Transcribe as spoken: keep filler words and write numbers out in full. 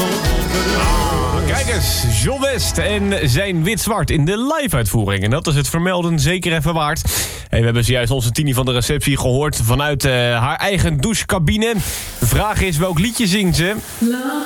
Kijk eens, John West en zijn wit-zwart in de live-uitvoering. En dat is het vermelden zeker even waard. Hey, we hebben zojuist onze Tini van de receptie gehoord vanuit uh, haar eigen douchecabine. De vraag is, welk liedje zingt ze?